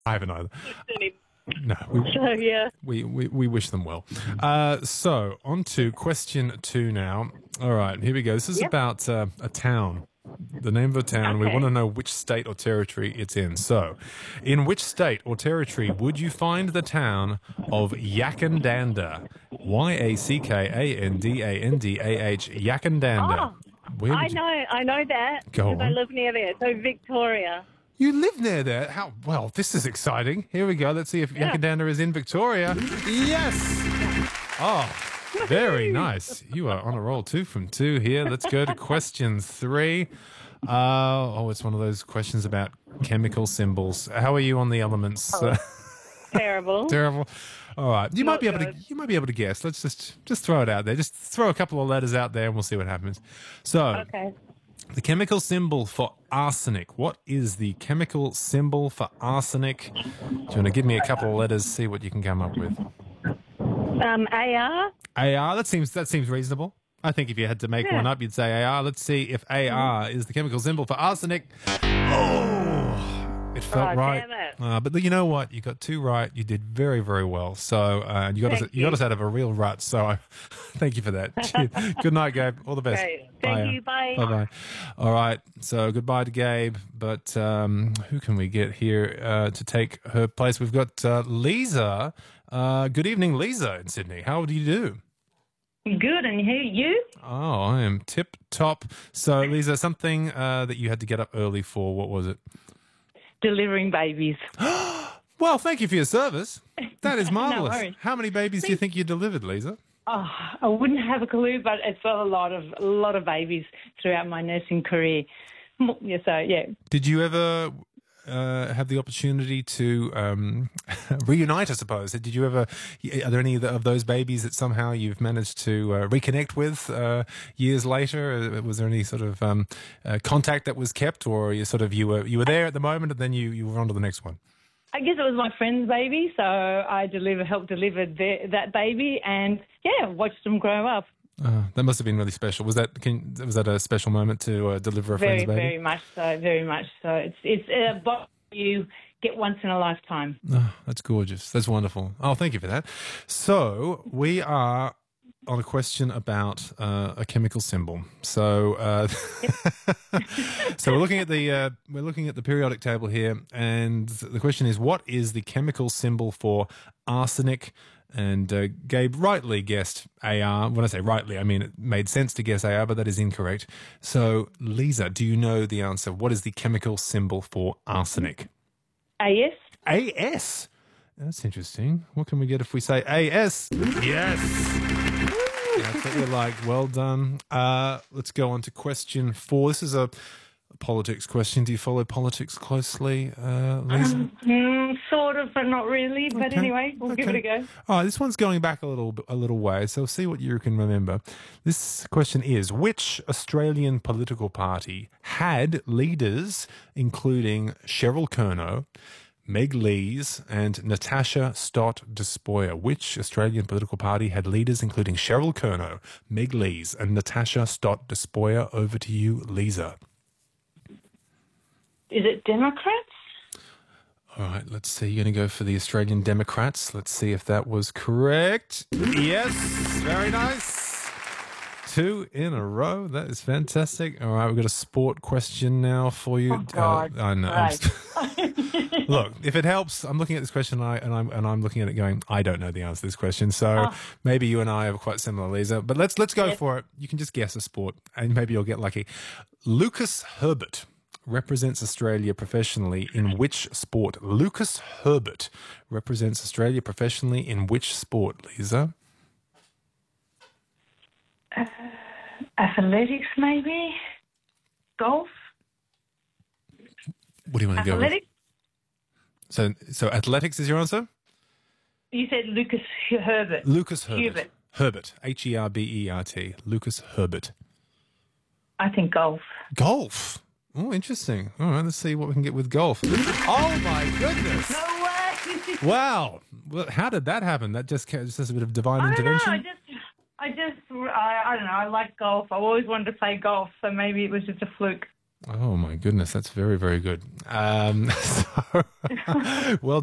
I haven't either. No, So, yeah. we wish them well. So, on to question 2 now. All right, here we go. This is about a town. The name of a town. We want to know which state or territory it's in. So, in which state or territory would you find the town of Yakandanda? Yakkandandah. Yakandanda. Oh, I know that. Go because I on. live near there. So, Victoria. You live near there. How well? This is exciting. Here we go. Let's see if Yakandanda is in Victoria. Yes. Oh, very nice. You are on a roll. 2 from 2 here. Let's go to question 3. It's one of those questions about chemical symbols. How are you on the elements? Terrible. Terrible. All right. You might be Not able to guess. Let's just throw it out there. Just throw a couple of letters out there, and we'll see what happens. So. Okay. The chemical symbol for arsenic. What is the chemical symbol for arsenic? Do you want to give me a couple of letters, see what you can come up with? AR? AR, that seems reasonable. I think if you had to make one up, you'd say AR. Let's see if AR is the chemical symbol for arsenic. Oh, it felt right. Damn it. But you know what? You got 2 right. You did very, very well. So you got us out of a real rut. So I thank you for that. Good night, Gabe. All the best. Great. Thank you. Bye. Bye-bye. All right. So goodbye to Gabe. But who can we get here to take her place? We've got Lisa. Good evening, Lisa in Sydney. How do you do? Good, and you? Oh, I am tip top. So, Lisa, something that you had to get up early for. What was it? Delivering babies. Well, thank you for your service. That is marvelous. worries. How many babies do you think you delivered, Lisa? Oh, I wouldn't have a clue, but it's a lot of babies throughout my nursing career. Yeah, so yeah. Did you ever have the opportunity to reunite, I suppose? Did you ever, are there any of those babies that somehow you've managed to reconnect with years later? Was there any sort of contact that was kept, or you were there at the moment and then you were on to the next one? I guess it was my friend's baby, so I helped deliver that baby, and watched them grow up. That must have been really special. Was that a special moment to deliver a friend's baby? Very much so. Very much so. It's a bond you get once in a lifetime. Oh, that's gorgeous. That's wonderful. Oh, thank you for that. So we are on a question about a chemical symbol. So, so we're looking at the periodic table here, and the question is, what is the chemical symbol for arsenic? And Gabe rightly guessed AR. When I say rightly, I mean it made sense to guess AR, but that is incorrect. So, Lisa, do you know the answer? What is the chemical symbol for arsenic? AS. AS. That's interesting. What can we get if we say AS? Yes. That's what we like. Well done. Let's go on to question 4. This is a politics question. Do you follow politics closely, Lisa? Sort of, but not really. But Okay. anyway, we'll give it a go. All right, this one's going back a little way, so see what you can remember. This question is: which Australian political party had leaders including Cheryl Kernot, Meg Lees, and Natasha Stott Despoja? Which Australian political party had leaders including Cheryl Kernot, Meg Lees, and Natasha Stott Despoja? Over to you, Lisa. Is it Democrats? All right, let's see. You're going to go for the Australian Democrats. Let's see if that was correct. Yes, very nice. 2 in a row. That is fantastic. All right, we've got a sport question now for you. Oh, God. I know. Right. Look, if it helps, I'm looking at this question and I'm looking at it going, I don't know the answer to this question. So maybe you and I are quite similar, Lisa. But let's go for it. You can just guess a sport, and maybe you'll get lucky. Lucas Herbert represents Australia professionally in which sport? Lucas Herbert represents Australia professionally in which sport, Lisa? Athletics, maybe? Golf? What do you want to go with? Athletics? So athletics is your answer? You said Lucas Herbert. Lucas Herbert. Hubert. Herbert. Herbert. Lucas Herbert. I think golf. Golf. Oh, interesting. All right, let's see what we can get with golf. Oh, my goodness. No way! Wow. Well, how did that happen? That just a bit of divine I don't know. intervention? I don't know. I like golf. I always wanted to play golf, so maybe it was just a fluke. Oh my goodness, that's very, very good. So, well